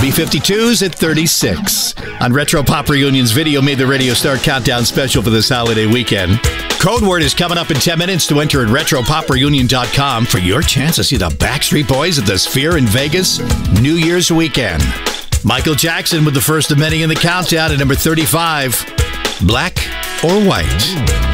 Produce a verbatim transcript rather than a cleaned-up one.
B fifty-twos at thirty-six. On Retro Pop Reunions, video made the Radio Star Countdown special for this holiday weekend. Code word is coming up in ten minutes to enter at retro pop reunion dot com for your chance to see the Backstreet Boys at the Sphere in Vegas New Year's weekend. Michael Jackson with the first of many in the countdown at number thirty-five. Black or White?